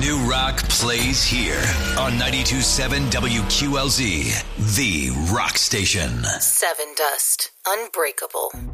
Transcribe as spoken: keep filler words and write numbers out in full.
New rock plays here on ninety-two point seven W Q L Z, the rock station. Seven Dust, Unbreakable.